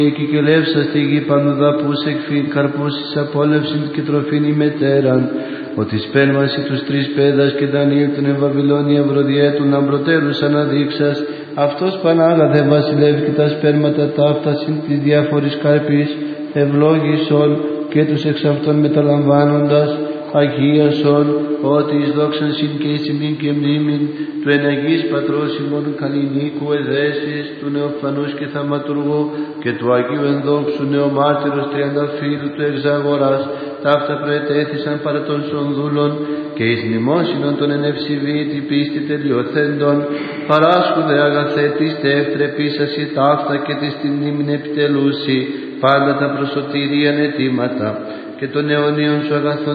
Κικελεύσα στη γη πανουδαπούς εκφύν, καρπούς εις απόλευσιν και τροφήν ημετέραν, ότι σπέρμαση τους τρεις πέδας και Δανείλ τον Ευαβυλώνια ευρωδιέτουν αμπροτέλους αναδείξας, αυτός Πανάγαθε βασιλεύ και τα σπέρματα ταύτα συν της διάφορης καρπής, ευλόγησον και τους εξ αυτών μεταλαμβάνοντας, αγίασον, ότι εις δόξαν συν και εις ημίν και μνήμην, του εναγής πατρός ημών Καλλινίκου εδέσεις, του νεοφανούς και θαυματουργού και του Αγίου ενδόξου νεομάρτυρος τριανταφύλου του εξαγοράς, ταύτα προετέθησαν παρά των σονδούλων και εις μνημόσυνον των ενευσιβήτη πίστη τελειοθέντων, παράσχουδε αγαθέ της τεύτρεπίσασι ταύτα και της τη μνήμην επιτελούσι, πάντα τα προσωτήριαν αιτήματα και των αιωνίων σου αγαθών